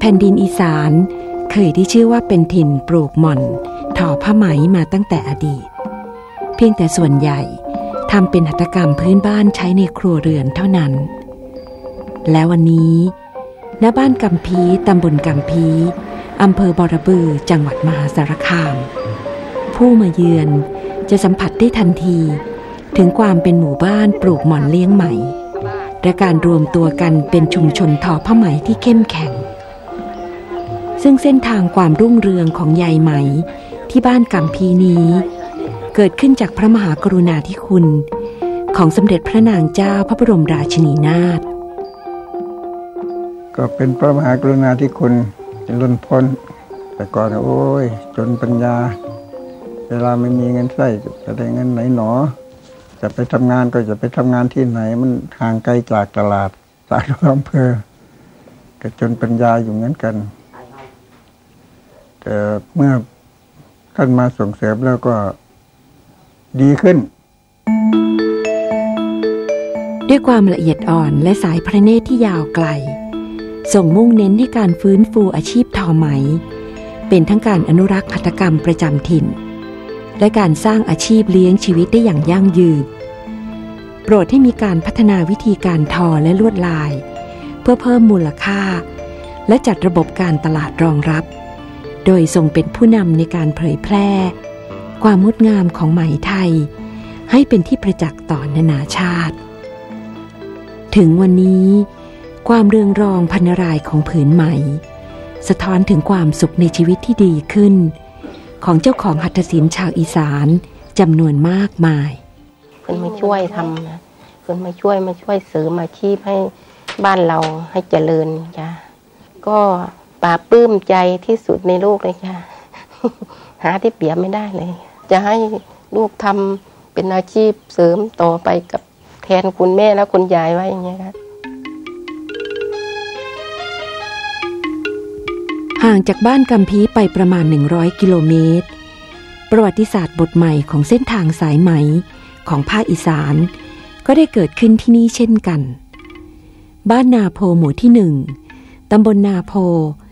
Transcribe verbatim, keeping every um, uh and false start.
ผ่นดินอีสานเคยได้ชื่อว่าเป็นถิ่นปลูกหม่อนทอผ้าไหมมาตั้งแต่อดีตเพียงแต่ส่วนใหญ่ทำเป็นหัตถกรรมพื้นบ้านใช้ในครัวเรือนเท่านั้นและวันนี้ณบ้านกำพีตำบลกำพีอำเภอบอระบือจังหวัดมหาสารคามผู้มาเยือนจะสัมผัสได้ทันทีถึงความเป็นหมู่บ้านปลูกหม่อนเลี้ยงไหมและการรวมตัวกันเป็นชุมชนทอผ้าไหมที่เข้มแข็งซึ่งเส้นทางความรุ่งเรืองของยายไหมที่บ้านกำพีนี้เกิดขึ้นจากพระมหากรุณาธิคุณของสมเด็จพระนางเจ้าพระบรมราชินีนาถก็เป็นพระมหากรุณาธิคุณเป็นล้นพ้นแต่ก่อนโอ้ยจนปัญญาเวลาไม่มีเงินใช้จะได้เงินไหนหนอจะไปทำงานก็จะไปทำงานที่ไหนมันห่างไกลจากตลาดจากอำเภอก็จนปัญญาอยู่งั้นกันแต่เมื่อท่านมาส่งเสริมแล้วก็ดีขึ้นด้วยความละเอียดอ่อนและสายพระเนตรที่ยาวไกลส่งมุ่งเน้นให้การฟื้นฟูอาชีพทอไหมเป็นทั้งการอนุรักษ์หัตถกรรมประจำถิ่นและการสร้างอาชีพเลี้ยงชีวิตได้อย่างยั่งยืนโปรดให้มีการพัฒนาวิธีการทอและลวดลายเพื่อเพิ่มมูลค่าและจัดระบบการตลาดรองรับโดยทรงเป็นผู้นำในการเผยแพร่ความงดงามของไหมไทยให้เป็นที่ประจักษ์ต่อนานาชาติถึงวันนี้ความเรืองรองพรรณรายของผืนไหมสะท้อนถึงความสุขในชีวิตที่ดีขึ้นของเจ้าของหัตถศิลป์ชาวอีสานจำนวนมากมายเพิ่นมาช่วยทำนะเพิ่นมาช่วยมาช่วยเสริมอาชีพให้บ้านเราให้เจริญจ้ะก็ปลาปลื้มใจที่สุดในโลกเลยค่ะ หาที่เปรียบไม่ได้เลยจะให้ลูกทำเป็นอาชีพเสริมต่อไปกับแทนคุณแม่และคุณยายไว้อย่างเงี้ยค่ะห่างจากบ้านกำพีไปประมาณหนึ่งร้อยกิโลเมตรประวัติศาสตร์บทใหม่ของเส้นทางสายไหมของภาคอีสานก็ได้เกิดขึ้นที่นี่เช่นกันบ้านนาโพหมู่ที่หนึ่งตำบลนาโพ